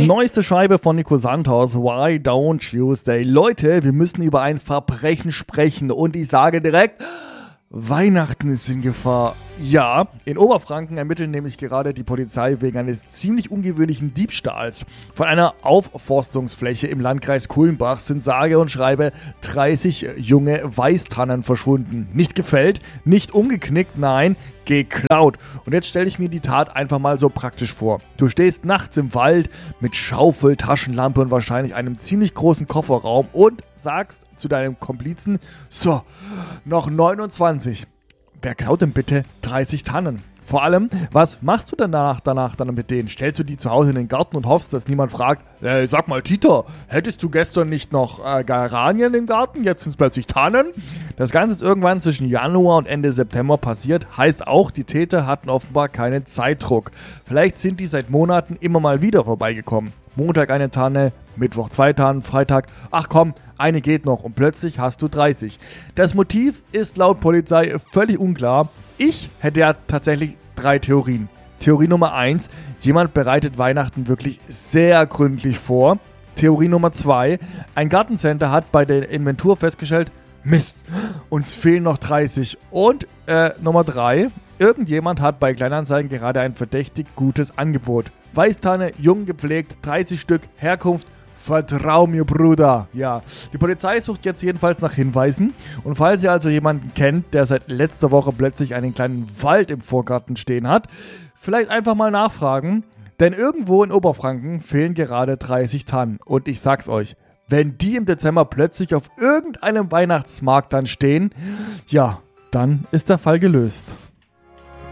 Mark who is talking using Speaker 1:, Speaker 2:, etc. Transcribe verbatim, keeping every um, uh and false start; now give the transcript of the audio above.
Speaker 1: Neueste Scheibe von Nico Santos, Why Don't Tuesday. Leute, wir müssen über ein Verbrechen sprechen und ich sage direkt, Weihnachten ist in Gefahr. Ja, in Oberfranken ermittelt nämlich gerade die Polizei wegen eines ziemlich ungewöhnlichen Diebstahls. Von einer Aufforstungsfläche im Landkreis Kulmbach sind sage und schreibe dreißig junge Weißtannen verschwunden. Nicht gefällt, nicht umgeknickt, nein, geklaut. Und jetzt stelle ich mir die Tat einfach mal so praktisch vor. Du stehst nachts im Wald mit Schaufel, Taschenlampe und wahrscheinlich einem ziemlich großen Kofferraum und sagst zu deinem Komplizen, so, noch neunundzwanzig. Wer klaut denn bitte dreißig Tannen? Vor allem, was machst du danach, danach dann mit denen? Stellst du die zu Hause in den Garten und hoffst, dass niemand fragt, äh, sag mal, Tito, hättest du gestern nicht noch äh, Geranien im Garten? Jetzt sind es plötzlich Tannen? Das Ganze ist irgendwann zwischen Januar und Ende September passiert. Heißt auch, die Täter hatten offenbar keinen Zeitdruck. Vielleicht sind die seit Monaten immer mal wieder vorbeigekommen. Montag eine Tanne, Mittwoch zwei Tannen, Freitag, ach komm, eine geht noch und plötzlich hast du dreißig. Das Motiv ist laut Polizei völlig unklar. Ich hätte ja tatsächlich drei Theorien. Theorie Nummer eins, jemand bereitet Weihnachten wirklich sehr gründlich vor. Theorie Nummer zwei, ein Gartencenter hat bei der Inventur festgestellt, Mist, uns fehlen noch dreißig. Und äh, Nummer drei, irgendjemand hat bei Kleinanzeigen gerade ein verdächtig gutes Angebot. Weißtanne, jung gepflegt, dreißig Stück, Herkunft, vertrau mir, Bruder. Ja, die Polizei sucht jetzt jedenfalls nach Hinweisen. Und falls ihr also jemanden kennt, der seit letzter Woche plötzlich einen kleinen Wald im Vorgarten stehen hat, vielleicht einfach mal nachfragen. Denn irgendwo in Oberfranken fehlen gerade dreißig Tannen. Und ich sag's euch, wenn die im Dezember plötzlich auf irgendeinem Weihnachtsmarkt dann stehen, ja, dann ist der Fall gelöst.